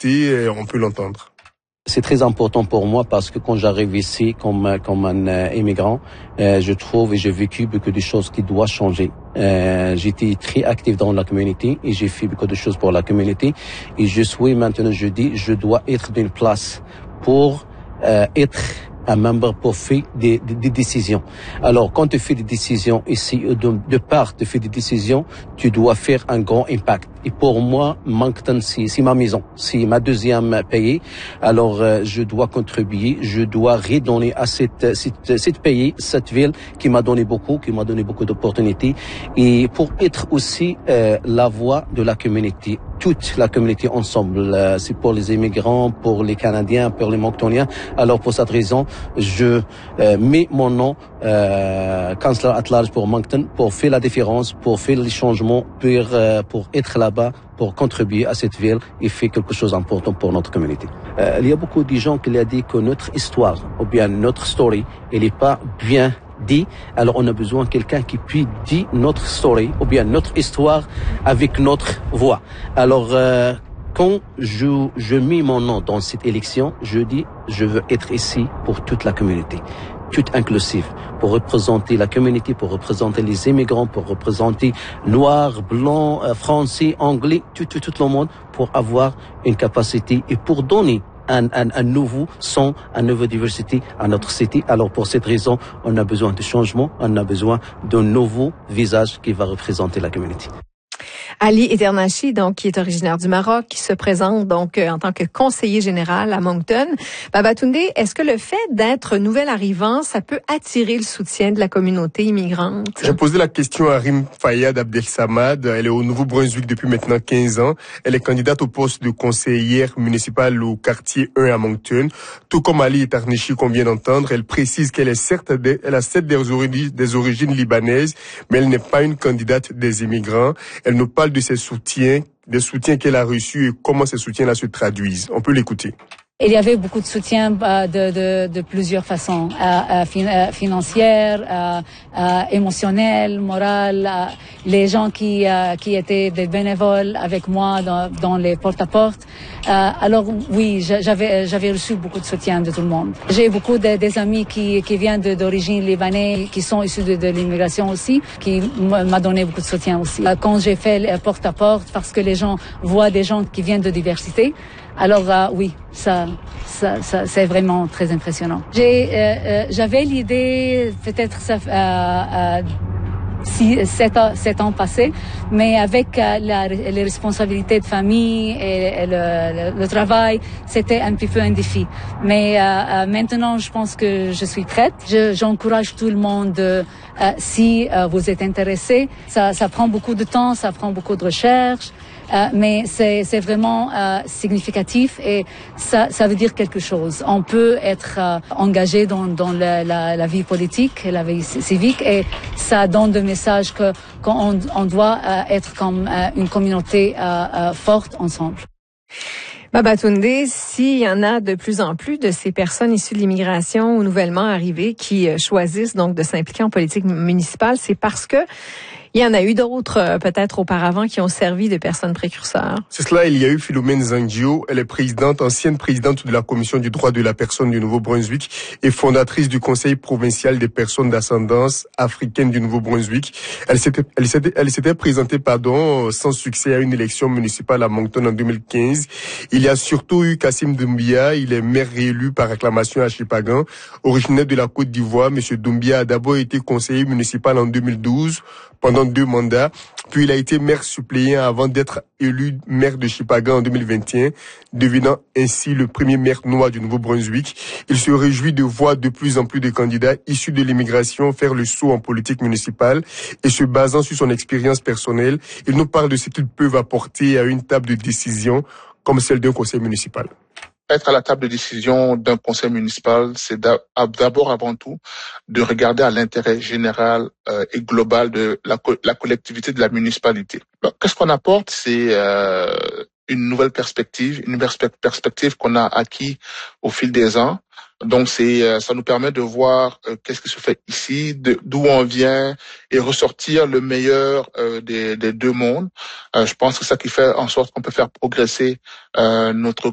écouter, on peut l'entendre. C'est très important pour moi parce que quand j'arrive ici comme un immigrant, je trouve et j'ai vécu beaucoup de choses qui doivent changer. J'étais très actif dans la communauté et j'ai fait beaucoup de choses pour la communauté. Et je suis maintenant, je dis, je dois être d'une place pour être un membre pour faire des décisions. Alors, quand tu fais des décisions ici, de part, tu fais des décisions, tu dois faire un grand impact. Et pour moi, Moncton, c'est ma maison, c'est ma deuxième pays. Alors, je dois contribuer, je dois redonner à cette pays, cette ville qui m'a donné beaucoup d'opportunités. Et pour être aussi la voix de la communauté, toute la communauté ensemble. C'est pour les immigrants, pour les Canadiens, pour les Monctoniens. Alors, pour cette raison, je mets mon nom Councillor at Large pour Moncton pour faire la différence, pour faire les changements, pour être là-bas, pour contribuer à cette ville et faire quelque chose d'important pour notre communauté. Il y a beaucoup de gens qui l'ont dit que notre histoire, ou bien notre story, elle n'est pas bien dit. Alors on a besoin de quelqu'un qui puisse dire notre story, ou bien notre histoire avec notre voix. Alors quand je mets mon nom dans cette élection, je dis je veux être ici pour toute la communauté, toute inclusive, pour représenter la communauté, pour représenter les immigrants, pour représenter noirs, blancs, français, anglais, tout le monde, pour avoir une capacité et pour donner un nouveau son, une nouvelle diversité à notre cité. Alors pour cette raison, on a besoin de changement, on a besoin d'un nouveau visage qui va représenter la communauté. Ali Eternachi, donc, qui est originaire du Maroc, qui se présente donc en tant que conseiller général à Moncton. Babatunde, est-ce que le fait d'être nouvel arrivant, ça peut attirer le soutien de la communauté immigrante? J'ai posé la question à Rim Fayad Abdelsamad. Elle est au Nouveau-Brunswick depuis maintenant 15 ans. Elle est candidate au poste de conseillère municipale au quartier 1 à Moncton. Tout comme Ali Eternachi qu'on vient d'entendre, elle précise qu'elle est certes elle a certes des origines libanaises, mais elle n'est pas une candidate des immigrants. Elle nous parle de ses soutiens, des soutiens qu'elle a reçus et comment ces soutiens-là se traduisent. On peut l'écouter. Il y avait beaucoup de soutien de plusieurs façons, financière, émotionnelle, morale. Les gens qui étaient des bénévoles avec moi dans les porte-à-porte. Alors oui, j'avais reçu beaucoup de soutien de tout le monde. J'ai beaucoup des amis qui viennent d'origine libanaise, qui sont issus de l'immigration aussi, qui m'a donné beaucoup de soutien aussi. Quand j'ai fait porte-à-porte, parce que les gens voient des gens qui viennent de diversité. Alors oui, ça c'est vraiment très impressionnant. J'avais l'idée peut-être 7 ans passés, mais avec les responsabilités de famille et le travail, c'était un petit peu un défi. Mais maintenant, je pense que je suis prête. J'encourage tout le monde, si vous êtes intéressé. Ça prend beaucoup de temps, ça prend beaucoup de recherche. Mais c'est vraiment significatif et ça veut dire quelque chose. On peut être engagé dans la vie politique, la vie civique, et ça donne le message qu'on doit être comme une communauté forte ensemble. Babatunde, s'il y en a de plus en plus de ces personnes issues de l'immigration ou nouvellement arrivées qui choisissent donc de s'impliquer en politique municipale, c'est parce que il y en a eu d'autres, peut-être auparavant, qui ont servi de personnes précurseurs. C'est cela, il y a eu Philomène Zangio. Elle est ancienne présidente de la Commission du droit de la personne du Nouveau-Brunswick et fondatrice du Conseil provincial des personnes d'ascendance africaine du Nouveau-Brunswick. Elle s'était présentée, sans succès à une élection municipale à Moncton en 2015. Il y a surtout eu Kassim Doumbia. Il est maire réélu par acclamation à Shippagan. Originaire de la Côte d'Ivoire, M. Doumbia a d'abord été conseiller municipal en 2012 pendant 2 mandats, puis il a été maire suppléant avant d'être élu maire de Shippagan en 2021, devenant ainsi le premier maire noir du Nouveau-Brunswick. Il se réjouit de voir de plus en plus de candidats issus de l'immigration faire le saut en politique municipale et se basant sur son expérience personnelle, il nous parle de ce qu'ils peuvent apporter à une table de décision comme celle d'un conseil municipal. Être à la table de décision d'un conseil municipal, c'est d'abord avant tout de regarder à l'intérêt général et global de la collectivité de la municipalité. Donc, qu'est-ce qu'on apporte? C'est une nouvelle perspective, perspective qu'on a acquis au fil des ans. Donc ça nous permet de voir qu'est-ce qui se fait ici, d'où on vient et ressortir le meilleur des deux mondes. Je pense que c'est ça qui fait en sorte qu'on peut faire progresser notre